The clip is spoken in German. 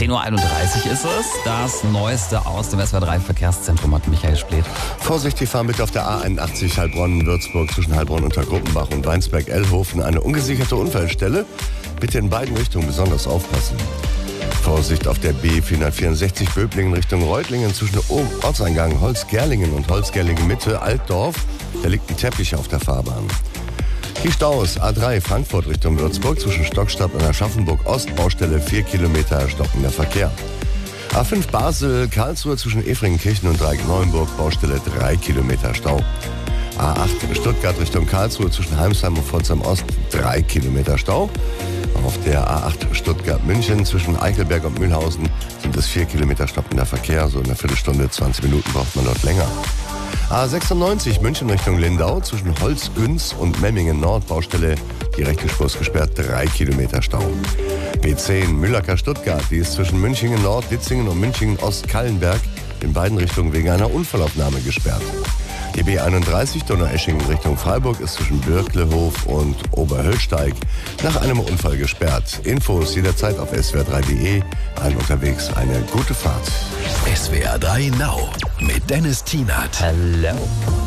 10.31 Uhr ist es. Das Neueste aus dem SWR 3 Verkehrszentrum hat Michael Spleth. Vorsichtig fahren bitte auf der A81 Heilbronn-Würzburg zwischen Heilbronn-Untergruppenbach und Weinsberg-Ellhofen. Eine ungesicherte Unfallstelle. Bitte in beiden Richtungen besonders aufpassen. Vorsicht auf der B464 Böblingen Richtung Reutlingen zwischen Ortseingang Holzgerlingen und Holzgerlingen-Mitte, Altdorf. Da liegt ein Teppich auf der Fahrbahn. Die Staus A3 Frankfurt Richtung Würzburg zwischen Stockstadt und Aschaffenburg-Ost, Baustelle 4 Kilometer, stockender Verkehr. A5 Basel, Karlsruhe zwischen Efringenkirchen und Dreieck-Neuenburg, Baustelle 3 Kilometer Stau. A8 Stuttgart Richtung Karlsruhe zwischen Heimsheim und Pforzheim-Ost, 3 Kilometer Stau. Auf der A8 Stuttgart-München zwischen Eichelberg und Mühlhausen sind es 4 Kilometer stockender Verkehr. So in einer Viertelstunde, 20 Minuten braucht man dort länger. A96 München Richtung Lindau zwischen Holzgünz und Memmingen Nord, Baustelle, die rechte Spur ist gesperrt, 3 Kilometer Stau. B10 Mühlacker Stuttgart, die ist zwischen Münchingen Nord, Ditzingen und Münchingen Ost-Kallenberg in beiden Richtungen wegen einer Unfallaufnahme gesperrt. Die B31 Donaueschingen Richtung Freiburg ist zwischen Birklehof und Oberhöllsteig nach einem Unfall gesperrt. Infos jederzeit auf swr3.de. Allen unterwegs eine gute Fahrt. SWR 3 Now mit Dennis Tienert. Hallo.